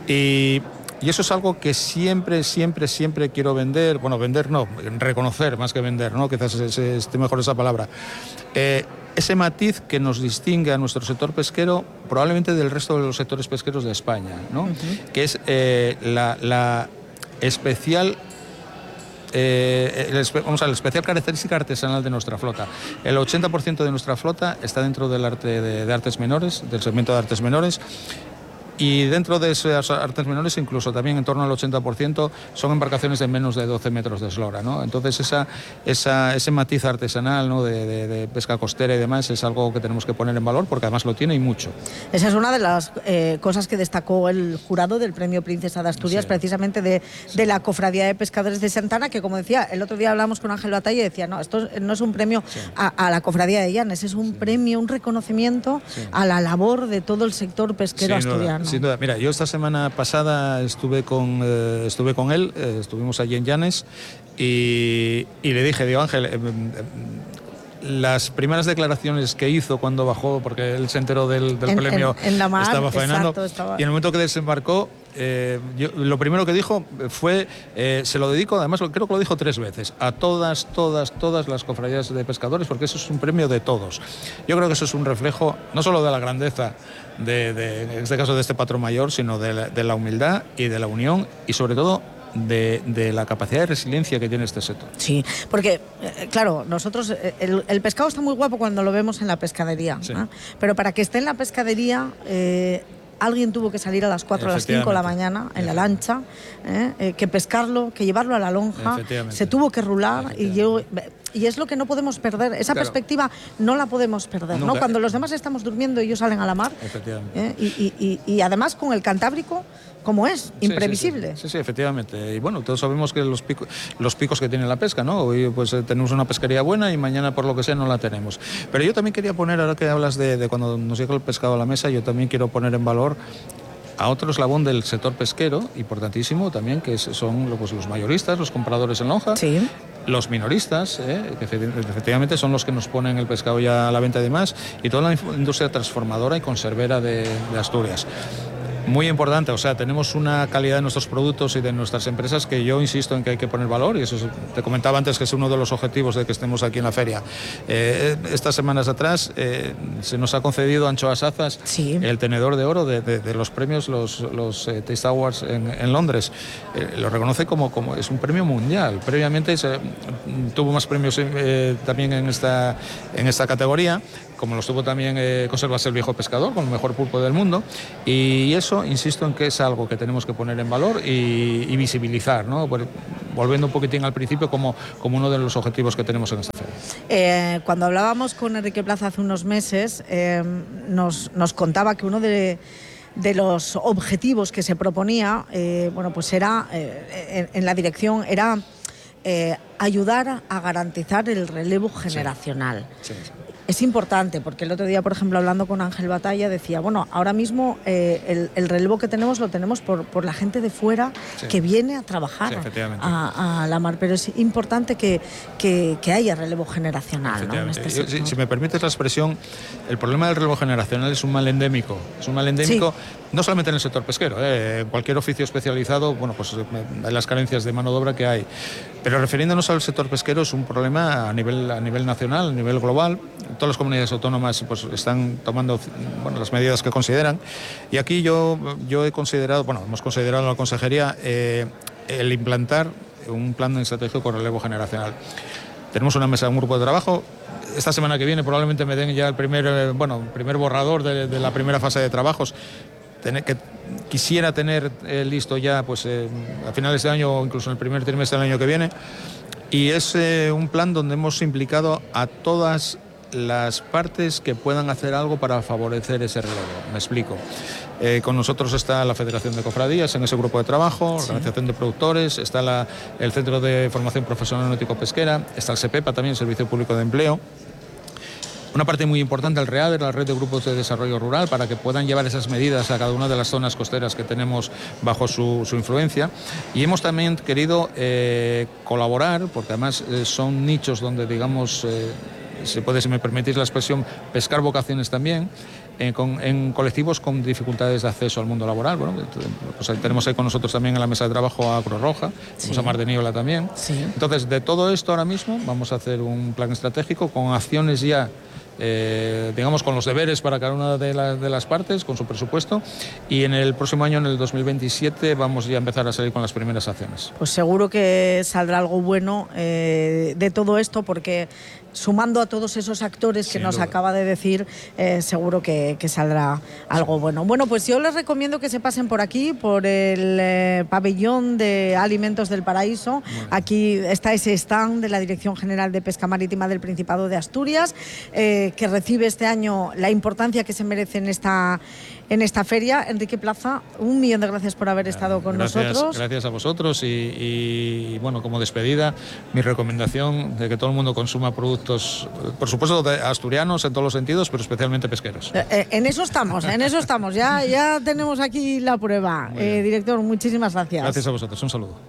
y Y eso es algo que siempre, siempre, siempre quiero vender, bueno, vender no, reconocer más que vender, ¿no?, quizás esté mejor esa palabra. Eh, ese matiz que nos distingue a nuestro sector pesquero probablemente del resto de los sectores pesqueros de España, ¿no? Uh-huh. Que es eh, la, la especial... Eh, el, vamos a ver, la especial característica artesanal de nuestra flota. El ochenta por ciento de nuestra flota está dentro del arte de, de artes menores, del segmento de artes menores. Y dentro de esas artes menores, incluso también en torno al ochenta por ciento son embarcaciones de menos de doce metros de eslora, ¿no? Entonces esa, esa, ese matiz artesanal, ¿no?, de, de, de pesca costera y demás es algo que tenemos que poner en valor, porque además lo tiene y mucho. Esa es una de las eh, cosas que destacó el jurado del Premio Princesa de Asturias, sí. precisamente de, sí. de la Cofradía de Pescadores de Santana, que, como decía, el otro día hablamos con Ángel Batalla y decía, no, esto no es un premio sí. a, a la Cofradía de Llanes, es un sí. premio, un reconocimiento sí. a la labor de todo el sector pesquero sin asturiano. Duda, sin duda. Mira, yo esta semana pasada estuve con, eh, estuve con él, eh, estuvimos allí en Llanes y, y le dije, digo, Ángel, eh, eh, las primeras declaraciones que hizo cuando bajó, porque él se enteró del, del en, premio, en, en la mar, estaba faenando, exacto, estaba... y en el momento que desembarcó, eh, yo, lo primero que dijo fue, eh, se lo dedico, además creo que lo dijo tres veces, a todas, todas, todas las cofradías de pescadores, porque eso es un premio de todos. Yo creo que eso es un reflejo no solo de la grandeza, de, de, en este caso de este patrón mayor, sino de la, de la humildad y de la unión, y sobre todo De, de la capacidad de resiliencia que tiene este sector. Sí, porque, eh, claro, nosotros, el, el pescado está muy guapo cuando lo vemos en la pescadería, sí. ¿eh? Pero para que esté en la pescadería, eh, alguien tuvo que salir a las cuatro, a las cinco de la mañana en la lancha, ¿eh? Eh, que pescarlo, que llevarlo a la lonja, se tuvo que rular y yo... Y es lo que no podemos perder, esa claro. perspectiva no la podemos perder, ¿no? Cuando los demás estamos durmiendo, ellos salen a la mar. ¿eh? Y, y, y, y además con el Cantábrico, como es, imprevisible. Sí, sí, sí, sí, efectivamente. Y bueno, todos sabemos que los picos, los picos que tiene la pesca, ¿no? Hoy pues tenemos una pesquería buena y mañana por lo que sea no la tenemos. Pero yo también quería poner, ahora que hablas de, de cuando nos llega el pescado a la mesa, yo también quiero poner en valor a otro eslabón del sector pesquero, importantísimo también, que son pues, los mayoristas, los compradores en lonja, sí. los minoristas, eh, que efectivamente son los que nos ponen el pescado ya a la venta y demás, y toda la industria transformadora y conservera de, de Asturias. muy importante. O sea, tenemos una calidad de nuestros productos y de nuestras empresas que yo insisto en que hay que poner valor, y eso es, te comentaba antes que es uno de los objetivos de que estemos aquí en la feria. Eh, estas semanas atrás eh, se nos ha concedido a Anchoas Azas sí. el tenedor de oro de, de, de los premios, los, los eh, Taste Awards en, en Londres. Eh, lo reconoce como, como es un premio mundial. Previamente se, tuvo más premios eh, también en esta, en esta categoría, como los tuvo también eh, Conservas el Viejo Pescador, con el mejor pulpo del mundo, y eso, insisto en que es algo que tenemos que poner en valor y, y visibilizar, ¿no? Volviendo un poquitín al principio como, como uno de los objetivos que tenemos en esta feria. Eh, cuando hablábamos con Enrique Plaza hace unos meses, eh, nos, nos contaba que uno de... de los objetivos que se proponía, eh, bueno, pues era, eh, en, en la dirección, era eh, ayudar a garantizar el relevo generacional. Sí, sí, sí. Es importante, porque el otro día, por ejemplo, hablando con Ángel Batalla, decía, bueno, ahora mismo eh, el, el relevo que tenemos lo tenemos por, por la gente de fuera sí. que viene a trabajar sí, a, a la mar, pero es importante que, que, que haya relevo generacional, ¿no? En este Yo, si, si me permites la expresión, el problema del relevo generacional es un mal endémico, es un mal endémico sí. no solamente en el sector pesquero, eh, en cualquier oficio especializado, bueno, pues hay las carencias de mano de obra que hay, pero refiriéndonos al sector pesquero es un problema a nivel, a nivel nacional, a nivel global. Todas las comunidades autónomas pues, están tomando bueno, las medidas que consideran, y aquí yo, yo he considerado, bueno, hemos considerado en la Consejería eh, el implantar un plan estratégico con relevo generacional. Tenemos una mesa, un grupo de trabajo. Esta semana que viene probablemente me den ya el primer, eh, bueno, primer borrador de, de la primera fase de trabajos. Tener, que quisiera tener eh, listo ya pues, eh, a finales de año o incluso en el primer trimestre del año que viene. Y es eh, un plan donde hemos implicado a todas las partes que puedan hacer algo para favorecer ese relevo. Me explico. Eh, con nosotros está la Federación de Cofradías en ese grupo de trabajo, sí. Organización de Productores, está la, el Centro de Formación Profesional Náutico-Pesquera, está el SEPEPA también, Servicio Público de Empleo. Una parte muy importante, el READER, la Red de Grupos de Desarrollo Rural, para que puedan llevar esas medidas a cada una de las zonas costeras que tenemos bajo su, su influencia. Y hemos también querido eh, colaborar, porque además eh, son nichos donde, digamos, eh, se puede, si me permitís la expresión, pescar vocaciones también, eh, con, en colectivos con dificultades de acceso al mundo laboral. Bueno, pues tenemos ahí con nosotros también en la mesa de trabajo a Cruz Roja, sí. Tenemos a Mar de Niebla también. Sí. Entonces, de todo esto ahora mismo vamos a hacer un plan estratégico con acciones ya, Eh, digamos, con los deberes para cada una de, la, de las partes, con su presupuesto, y en el próximo año, en el dos mil veintisiete, vamos ya a empezar a salir con las primeras acciones. Pues seguro que saldrá algo bueno eh, de todo esto, porque sumando a todos esos actores que Sin nos duda. acaba de decir, eh, seguro que, que saldrá algo bueno. Bueno, pues yo les recomiendo que se pasen por aquí, por el eh, pabellón de Alimentos del Paraíso. Aquí está ese stand de la Dirección General de Pesca Marítima del Principado de Asturias, eh, que recibe este año la importancia que se merece en esta, en esta feria. Enrique Plaza, un millón de gracias por haber estado con gracias, nosotros. Gracias a vosotros y, y, bueno, como despedida, mi recomendación de que todo el mundo consuma productos, por supuesto, de asturianos en todos los sentidos, pero especialmente pesqueros. Eh, en eso estamos, en eso estamos. Ya, ya tenemos aquí la prueba. Eh, director, muchísimas gracias. Gracias a vosotros. Un saludo.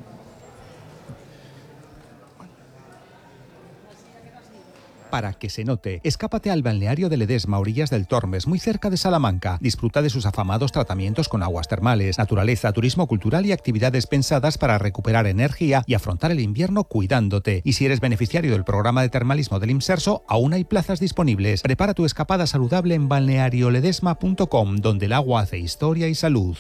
Para que se note, escápate al balneario de Ledesma, orillas del Tormes, muy cerca de Salamanca. Disfruta de sus afamados tratamientos con aguas termales, naturaleza, turismo cultural y actividades pensadas para recuperar energía y afrontar el invierno cuidándote. Y si eres beneficiario del programa de termalismo del IMSERSO, aún hay plazas disponibles. Prepara tu escapada saludable en balneario ledesma punto com, donde el agua hace historia y salud.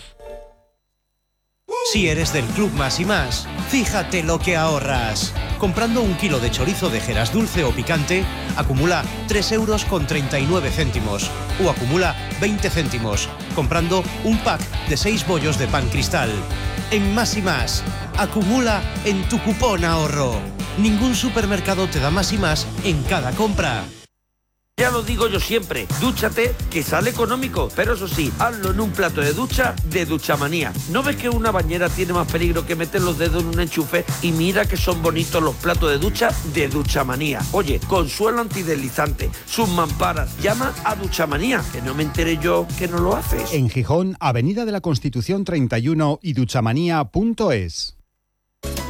Si eres del Club Más y Más, fíjate lo que ahorras. Comprando un kilo de chorizo de Jeras dulce o picante, acumula tres euros con treinta y nueve céntimos o acumula veinte céntimos, comprando un pack de seis bollos de pan cristal. En Más y Más, acumula en tu cupón ahorro. Ningún supermercado te da más y más en cada compra. Ya lo digo yo siempre, dúchate que sale económico, pero eso sí, hazlo en un plato de ducha de Duchamanía. ¿No ves que una bañera tiene más peligro que meter los dedos en un enchufe? Y mira que son bonitos los platos de ducha de Duchamanía. Oye, con suelo antideslizante, sus mamparas, llama a Duchamanía, que no me enteré yo que no lo haces. En Gijón, Avenida de la Constitución treinta y uno y duchamanía punto es.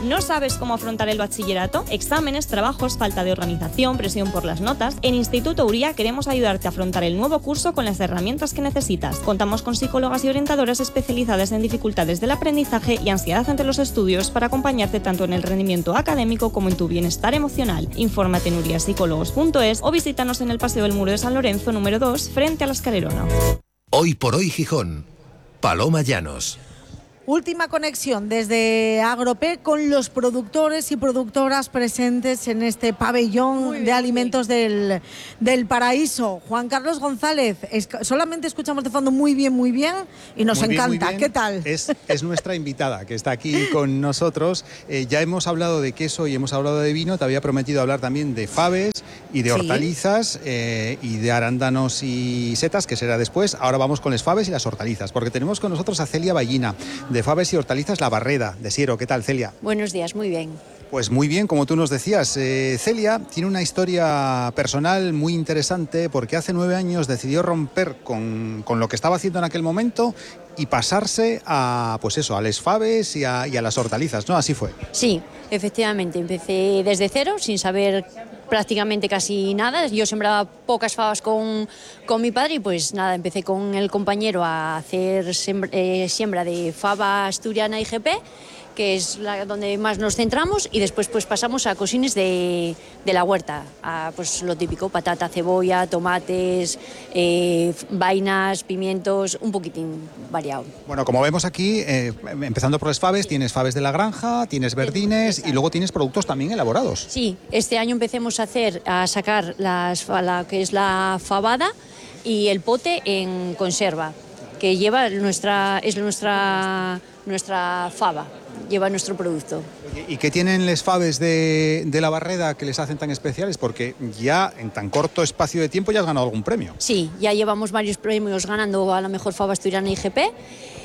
¿No sabes cómo afrontar el bachillerato? Exámenes, trabajos, falta de organización, presión por las notas. En Instituto Uría queremos ayudarte a afrontar el nuevo curso con las herramientas que necesitas. Contamos con psicólogas y orientadoras especializadas en dificultades del aprendizaje y ansiedad ante los estudios para acompañarte tanto en el rendimiento académico como en tu bienestar emocional. Infórmate en uriapsicólogos punto es o visítanos en el Paseo del Muro de San Lorenzo número dos, frente a la Escalerona. Hoy por hoy Gijón. Paloma Llanos. Última conexión desde Agropec con los productores y productoras presentes en este pabellón bien, de alimentos del, del Paraíso. Juan Carlos González, es, solamente escuchamos de fondo muy bien, muy bien y nos muy encanta. Bien, bien. ¿Qué tal? Es, es nuestra invitada que está aquí con nosotros. Eh, ya hemos hablado de queso y hemos hablado de vino. Te había prometido hablar también de faves y de hortalizas, sí. eh, y de arándanos y setas, que será después. Ahora vamos con las faves y las hortalizas, porque tenemos con nosotros a Celia Ballina, de Faves y Hortalizas La Barreda, de Siero. ¿Qué tal, Celia? Buenos días, muy bien. Pues muy bien, como tú nos decías. Eh, Celia tiene una historia personal muy interesante porque hace nueve años decidió romper con, con lo que estaba haciendo en aquel momento y pasarse a, pues eso, a las faves y a, y a las hortalizas, ¿no? Así fue. Sí, efectivamente. Empecé desde cero, sin saber prácticamente casi nada. Yo sembraba pocas fabas con, con mi padre y pues nada, empecé con el compañero a hacer siembra, eh, siembra de faba asturiana I G P, que es la donde más nos centramos, y después pues pasamos a cosines de, de la huerta, a pues lo típico, patata, cebolla, tomates, eh, vainas, pimientos, un poquitín variado. Bueno, como vemos aquí, eh, empezando por las faves, tienes faves de la granja, tienes verdines y luego tienes productos también elaborados. Sí, este año empecemos a hacer, a sacar las, la que es la fabada y el pote en conserva, que lleva nuestra, es nuestra, nuestra fava. Lleva nuestro producto. ¿Y qué tienen les faves de, de La Barreda que les hacen tan especiales? Porque ya en tan corto espacio de tiempo ya has ganado algún premio. Sí, ya llevamos varios premios ganando a la mejor fava asturiana I G P.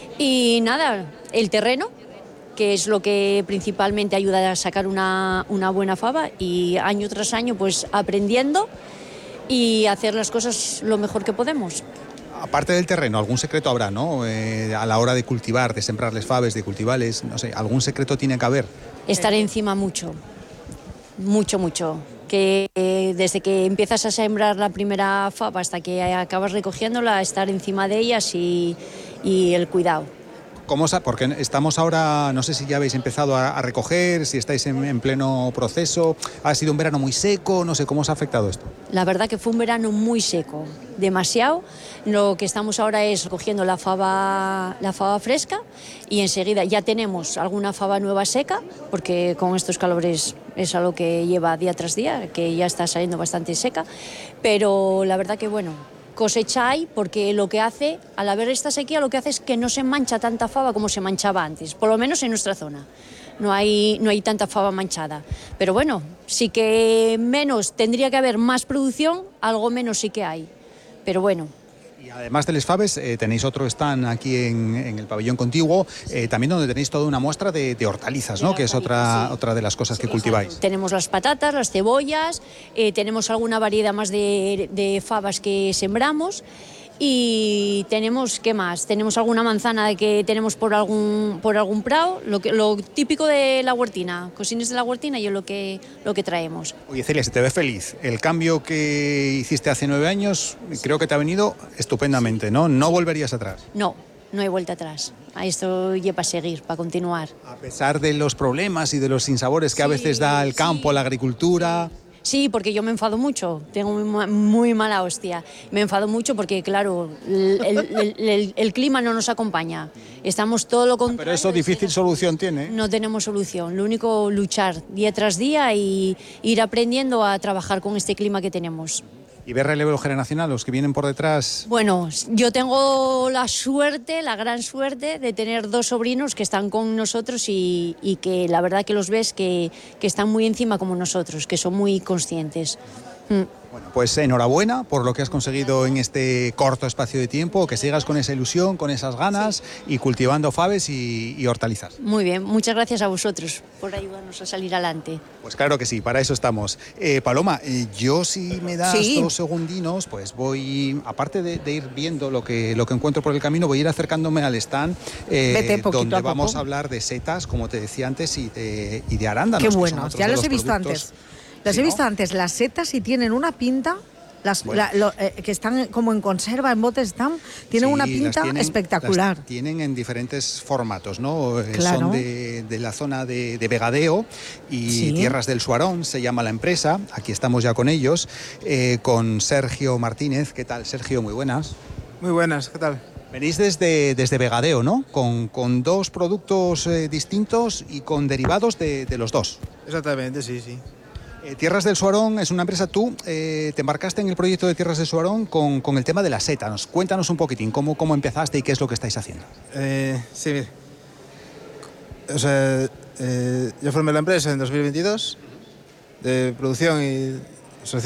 Y nada, el terreno, que es lo que principalmente ayuda a sacar una, una buena fava, y año tras año pues aprendiendo y hacer las cosas lo mejor que podemos. Aparte del terreno, algún secreto habrá, ¿no? Eh, a la hora de cultivar, de sembrarles faves, de cultivarles, no sé, algún secreto tiene que haber. Estar encima mucho, mucho, mucho. Que eh, desde que empiezas a sembrar la primera fava hasta que acabas recogiéndola, estar encima de ellas y, y el cuidado. ¿Cómo, porque estamos ahora, no sé si ya habéis empezado a, a recoger, si estáis en, en pleno proceso, ha sido un verano muy seco, no sé, ¿cómo os ha afectado esto? La verdad que fue un verano muy seco, demasiado. Lo que estamos ahora es recogiendo la fava, la fava fresca, y enseguida ya tenemos alguna fava nueva seca, porque con estos calores es algo que lleva día tras día, que ya está saliendo bastante seca, pero la verdad que bueno, cosecha hay, porque lo que hace, al haber esta sequía, lo que hace es que no se mancha tanta fava como se manchaba antes, por lo menos en nuestra zona. No hay, no hay tanta fava manchada. Pero bueno, sí que menos, tendría que haber más producción, algo menos sí que hay. Pero bueno. Y además de les faves, eh, tenéis otro stand aquí en, en el pabellón contiguo, eh, también donde tenéis toda una muestra de, de hortalizas, ¿no? Que es otra, sí. otra de las cosas que cultiváis. Tenemos las patatas, las cebollas, eh, tenemos alguna variedad más de, de fabas que sembramos. Y tenemos, ¿qué más? Tenemos alguna manzana que tenemos por algún, por algún prado, lo, que, lo típico de la huertina, cosines de la huertina, y es lo que, lo que traemos. Oye, Celia, se te ve feliz. El cambio que hiciste hace nueve años creo que te ha venido estupendamente, ¿no? ¿No volverías atrás? No, no hay vuelta atrás. A esto lleva a seguir, para continuar. A pesar de los problemas y de los sinsabores que sí, a veces da el campo, sí, la agricultura... Sí, porque yo me enfado mucho, tengo muy, muy mala hostia. Me enfado mucho porque, claro, el, el, el, el clima no nos acompaña. Estamos todo lo contrario. Pero eso difícil solución tiene. No tenemos solución. Lo único, luchar día tras día y ir aprendiendo a trabajar con este clima que tenemos. ¿Y ver relevo generacional, los que vienen por detrás? Bueno, yo tengo la suerte, la gran suerte de tener dos sobrinos que están con nosotros y, y que la verdad que los ves que, que están muy encima como nosotros, que son muy conscientes. Mm. Pues enhorabuena por lo que has conseguido en este corto espacio de tiempo, que sigas con esa ilusión, con esas ganas y cultivando faves y, y hortalizas. Muy bien, muchas gracias a vosotros por ayudarnos a salir adelante. Pues claro que sí, para eso estamos. Eh, Paloma, eh, yo si me das Sí. dos segundinos, pues voy, aparte de, de ir viendo lo que, lo que encuentro por el camino, voy a ir acercándome al stand eh, Vete poquito donde a poco. vamos a hablar de setas, como te decía antes, y de, y de arándanos. Qué que son buenos, otros ya de los he visto productos. antes. Los he visto antes, las setas, y tienen una pinta, las Bueno. la- lo- eh, que están como en conserva, en botes están, tienen Sí, una las pinta tienen- espectacular. las tienen en diferentes formatos, ¿no? Eh, Claro. Son de, de la zona de, de Vegadeo y Sí. Tierras del Suarón, se llama la empresa. Aquí estamos ya con ellos, eh, con Sergio Martínez. ¿Qué tal, Sergio? Muy buenas. Muy buenas, ¿qué tal? Venís desde, desde Vegadeo, ¿no? Con, con dos productos eh, distintos y con derivados de, de los dos. Exactamente, sí, sí. Eh, Tierras del Suarón es una empresa, tú eh, te embarcaste en el proyecto de Tierras del Suarón con, con el tema de las setas. Cuéntanos un poquitín cómo, cómo empezaste y qué es lo que estáis haciendo. Eh, sí, mire. O sea, eh, yo formé la empresa en dos mil veintidós de producción y,